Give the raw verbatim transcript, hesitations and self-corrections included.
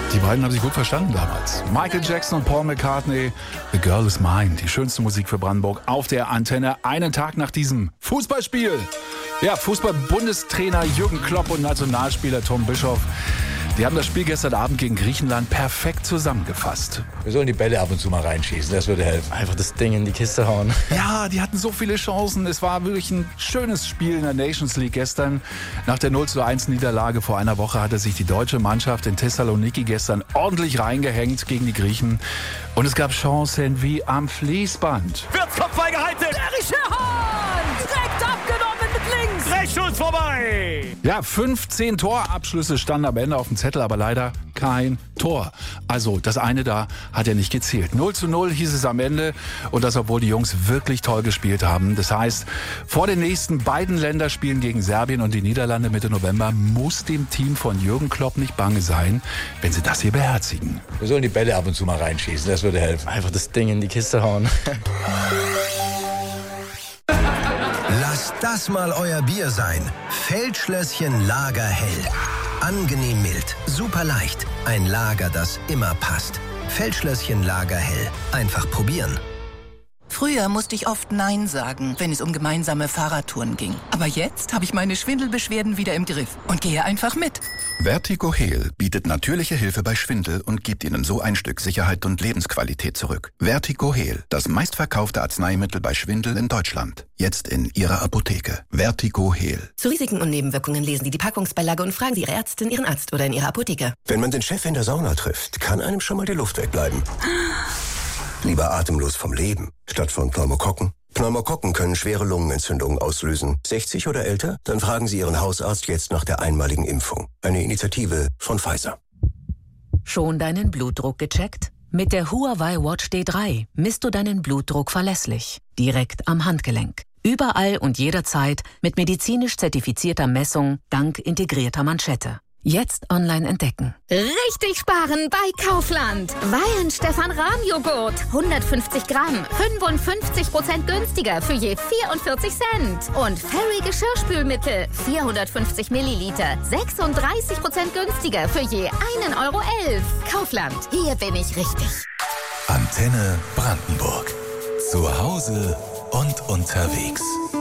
Die beiden haben sich gut verstanden damals. Michael Jackson und Paul McCartney, The Girl Is Mine, die schönste Musik für Brandenburg auf der Antenne. Einen Tag nach diesem Fußballspiel. Ja, Fußball-Bundestrainer Jürgen Klopp und Nationalspieler Tom Bischoff, die haben das Spiel gestern Abend gegen Griechenland perfekt zusammengefasst. Wir sollen die Bälle ab und zu mal reinschießen, das würde helfen. Einfach das Ding in die Kiste hauen. Ja, die hatten so viele Chancen. Es war wirklich ein schönes Spiel in der Nations League gestern. Nach der null zu eins Niederlage vor einer Woche hatte sich die deutsche Mannschaft in Thessaloniki gestern ordentlich reingehängt gegen die Griechen. Und es gab Chancen wie am Fließband. Wird's Kopfball gehalten! Erische Hand! Direkt abgenommen mit links! Rechtsschuss vorbei! Ja, fünfzehn Torabschlüsse standen am Ende auf dem Zettel, aber leider kein Tor. Also das eine da hat ja nicht gezählt. null zu null hieß es am Ende und das, obwohl die Jungs wirklich toll gespielt haben. Das heißt, vor den nächsten beiden Länderspielen gegen Serbien und die Niederlande Mitte November muss dem Team von Jürgen Klopp nicht bange sein, wenn sie das hier beherzigen. Wir sollen die Bälle ab und zu mal reinschießen, das würde helfen. Einfach das Ding in die Kiste hauen. Lasst das mal euer Bier sein. Feldschlösschen Lagerhell. Angenehm mild, super leicht. Ein Lager, das immer passt. Feldschlösschen Lagerhell. Einfach probieren. Früher musste ich oft Nein sagen, wenn es um gemeinsame Fahrradtouren ging. Aber jetzt habe ich meine Schwindelbeschwerden wieder im Griff und gehe einfach mit. Vertigo Heal bietet natürliche Hilfe bei Schwindel und gibt Ihnen so ein Stück Sicherheit und Lebensqualität zurück. Vertigo Heal, das meistverkaufte Arzneimittel bei Schwindel in Deutschland. Jetzt in Ihrer Apotheke. Vertigo Heal. Zu Risiken und Nebenwirkungen lesen Sie die Packungsbeilage und fragen Sie Ihre Ärztin, Ihren Arzt oder in Ihrer Apotheke. Wenn man den Chef in der Sauna trifft, kann einem schon mal die Luft wegbleiben. Lieber atemlos vom Leben, statt von Pneumokokken. Pneumokokken können schwere Lungenentzündungen auslösen. sechzig oder älter? Dann fragen Sie Ihren Hausarzt jetzt nach der einmaligen Impfung. Eine Initiative von Pfizer. Schon deinen Blutdruck gecheckt? Mit der Huawei Watch D drei misst du deinen Blutdruck verlässlich. Direkt am Handgelenk. Überall und jederzeit mit medizinisch zertifizierter Messung dank integrierter Manschette. Jetzt online entdecken. Richtig sparen bei Kaufland. Weyen Stefan Rahm Joghurt. hundertfünfzig Gramm. fünfundfünfzig Prozent günstiger für je vierundvierzig Cent. Und Fairy Geschirrspülmittel. vierhundertfünfzig Milliliter. sechsunddreißig Prozent günstiger für je einen Euro elf. Kaufland. Hier bin ich richtig. Antenne Brandenburg. Zu Hause und unterwegs.